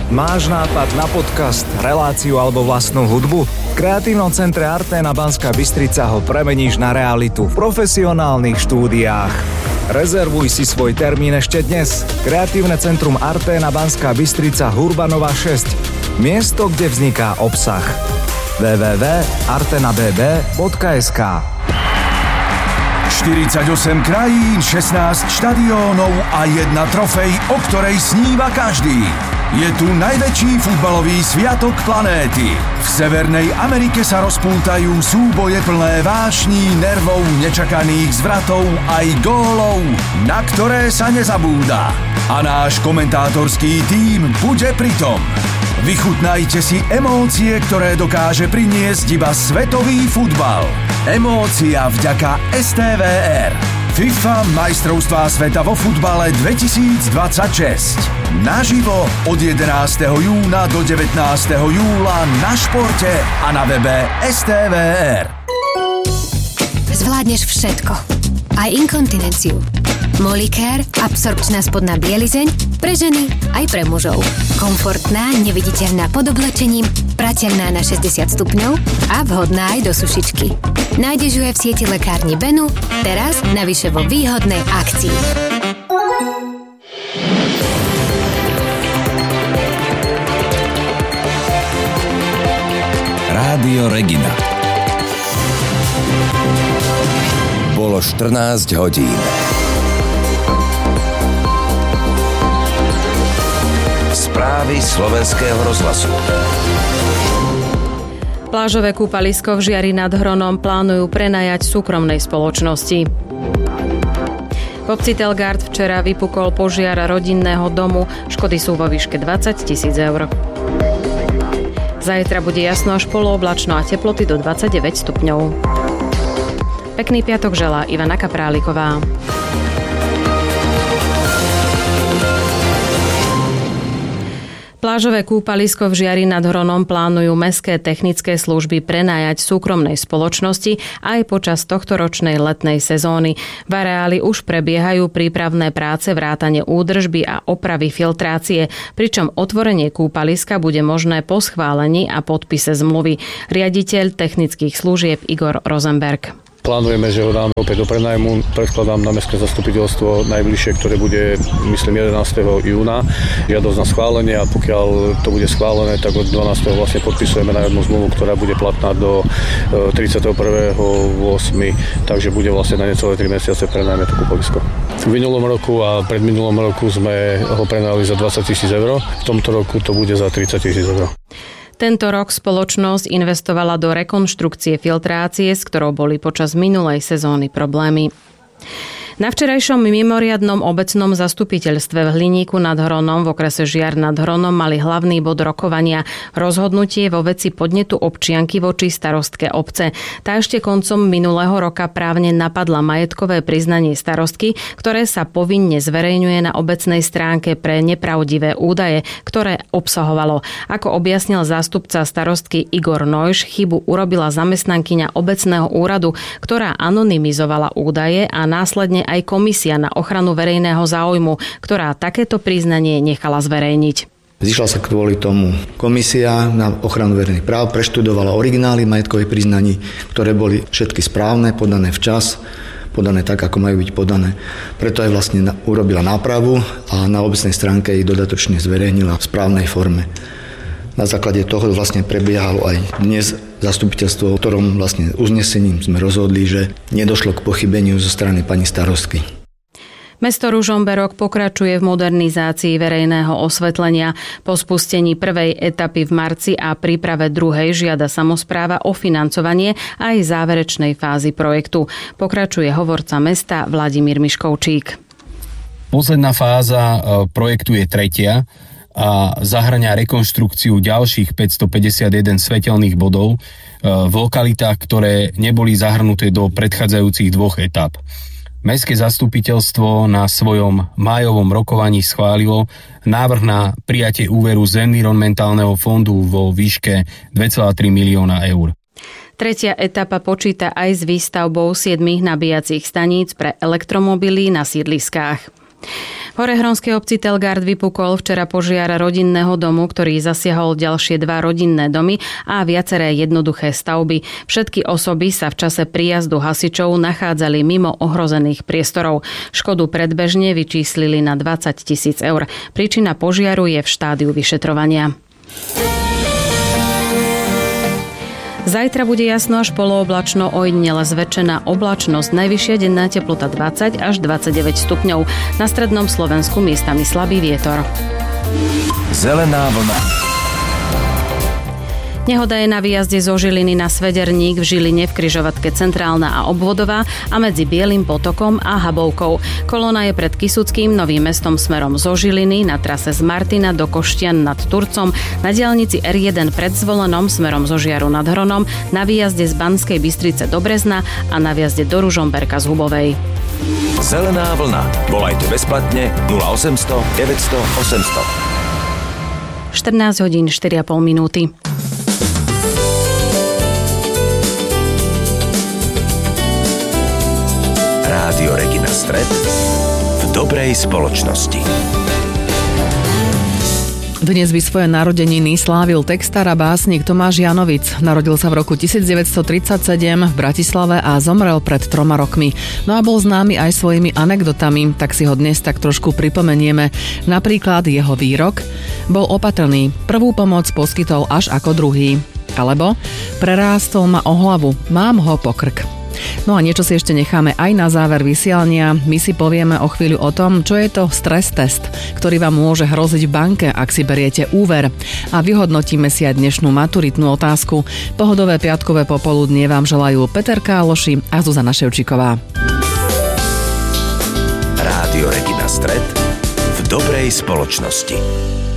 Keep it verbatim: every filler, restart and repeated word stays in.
Máš nápad na podcast, reláciu alebo vlastnú hudbu? V Kreatívnom centre Arténa Banská Bystrica ho premeníš na realitu v profesionálnych štúdiách. Rezervuj si svoj termín ešte dnes. Kreatívne centrum Arténa Banská Bystrica Hurbanova šesť. Miesto, kde vzniká obsah. w w w bodka artena b b bodka es ka štyridsaťosem krajín, šestnásť štadiónov a jedna trofej, o ktorej sníva každý. Je tu najväčší futbalový sviatok planéty. V Severnej Amerike sa rozpútajú súboje plné vášní, nervov, nečakaných zvratov aj gólov, na ktoré sa nezabúda. A náš komentátorský tím bude pritom. Vychutnajte si emócie, ktoré dokáže priniesť iba svetový futbal. Emócia vďaka es té vé er. FIFA majstrovstvá sveta vo futbale dvetisícdvadsaťšesť. Naživo od jedenásteho júna do devätnásteho júla na Športe a na webe es té vé er. Zvládneš všetko. Aj inkontinenciu. Molicare, absorpčná spodná bielizeň, pre ženy aj pre mužov. Komfortná, neviditeľná pod oblečením, prateľná na šesťdesiat stupňov a vhodná aj do sušičky. Nájdeš ju aj v sieti lekárni Benu, teraz navyše vo výhodnej akcii. Rádio Regina. Bolo štrnásť hodín. Správy slovenského rozhlasu. Plážové kúpalisko v Žiari nad Hronom plánujú prenajať súkromnej spoločnosti. V obci Telgard včera vypukol požiar rodinného domu. Škody sú vo výške dvadsať tisíc eur. Zajtra bude jasno až polooblačno a teploty do dvadsaťdeväť stupňov. Pekný piatok želá Ivana Kapráliková. Plážové kúpalisko v Žiari nad Hronom plánujú mestské technické služby prenajať súkromnej spoločnosti aj počas tohtoročnej letnej sezóny. V areáli už prebiehajú prípravné práce vrátane údržby a opravy filtrácie, pričom otvorenie kúpaliska bude možné po schválení a podpise zmluvy. Riaditeľ technických služieb Igor Rosenberg. Plánujeme, že ho dáme opäť do prenajmu. Predkladám na mestské zastupiteľstvo najbližšie, ktoré bude, myslím, jedenásteho júna. Žiadosť na schválenie a pokiaľ to bude schválené, tak od dvanásteho vlastne podpisujeme nájomnú zmluvu, ktorá bude platná do tridsiateho prvého ôsmeho Takže bude vlastne na necelé tri mesiace prenajme to kúpalisko. V minulom roku a predminulom roku sme ho prenajali za dvadsať tisíc eur. V tomto roku to bude za tridsať tisíc eur. Tento rok spoločnosť investovala do rekonštrukcie filtrácie, s ktorou boli počas minulej sezóny problémy. Na včerajšom mimoriadnom obecnom zastupiteľstve v Hliníku nad Hronom v okrese Žiar nad Hronom mali hlavný bod rokovania rozhodnutie vo veci podnetu občianky voči starostke obce. Tá ešte koncom minulého roka právne napadla majetkové priznanie starostky, ktoré sa povinne zverejňuje na obecnej stránke pre nepravdivé údaje, ktoré obsahovalo. Ako objasnil zástupca starostky Igor Nojš, chybu urobila zamestnankyňa obecného úradu, ktorá anonymizovala údaje a následne aj komisia na ochranu verejného záujmu, ktorá takéto priznanie nechala zverejniť. Zišla sa kvôli tomu komisia na ochranu verejných práv, preštudovala originály majetkových priznaní, ktoré boli všetky správne, podané včas, podané tak, ako majú byť podané. Preto aj vlastne urobila nápravu a na obecnej stránke ich dodatočne zverejnila v správnej forme. Na základe toho vlastne prebiehalo aj dnes zastupiteľstvo, o ktorom vlastne uznesením sme rozhodli, že nedošlo k pochybeniu zo strany pani starostky. Mesto Ružomberok pokračuje v modernizácii verejného osvetlenia. Po spustení prvej etapy v marci a príprave druhej žiada samospráva o financovanie aj záverečnej fázy projektu. Pokračuje hovorca mesta Vladimír Miškovčík. Posledná fáza projektu je tretia a zahŕňa rekonštrukciu ďalších päťstopäťdesiatjeden svetelných bodov v lokalitách, ktoré neboli zahrnuté do predchádzajúcich dvoch etap. Mestské zastupiteľstvo na svojom májovom rokovaní schválilo návrh na prijatie úveru z environmentálneho fondu vo výške dva celé tri milióna eur. Tretia etapa počíta aj s výstavbou siedmich nabíjacích staníc pre elektromobily na sídliskách. V horehronskej obci Telgard vypukol včera požiar rodinného domu, ktorý zasiahol ďalšie dva rodinné domy a viaceré jednoduché stavby. Všetky osoby sa v čase príjazdu hasičov nachádzali mimo ohrozených priestorov. Škodu predbežne vyčíslili na dvadsať tisíc eur. Príčina požiaru je v štádiu vyšetrovania. Zajtra bude jasno až polooblačno, ojedinele zväčšená oblačnosť. Najvyššia denná teplota dvadsať až dvadsaťdeväť stupňov. Na strednom Slovensku miestami slabý vietor. Zelená vlna. Nehoda je na výjazde zo Žiliny na Svederník, v Žiline v križovatke Centrálna a Obvodová a medzi Bielým potokom a Habovkou. Kolóna je pred Kysuckým Novým Mestom smerom zo Žiliny na trase z Martina do Koštian nad Turcom, na diaľnici er jeden pred Zvolenom smerom zo Žiaru nad Hronom, na výjazde z Banskej Bystrice do Brezna a na výjazde do Ružomberka z Hubovej. Zelená vlna. Volajte bezplatne nula osemsto deväťsto osemsto. štrnásť hodín štyri a pol minúty. Rádio Regina Stred v dobrej spoločnosti. Dnes by svoje narodeniny slávil textár a básnik Tomáš Janovic. Narodil sa v roku devätnásťtridsaťsedem v Bratislave a zomrel pred troma rokmi. No a bol známy aj svojimi anekdotami, tak si ho dnes tak trošku pripomenieme. Napríklad jeho výrok: bol opatrný, prvú pomoc poskytol až ako druhý. Alebo prerástol ma o hlavu, mám ho po krk. No a niečo si ešte necháme aj na záver vysielania. My si povieme o chvíľu o tom, čo je to stres test, ktorý vám môže hroziť v banke, ak si beriete úver. A vyhodnotíme si aj dnešnú maturitnú otázku. Pohodové piatkové popoludnie vám želajú Peter Káloši a Zuzana Ševčíková. Rádio Regina Stred v dobrej spoločnosti.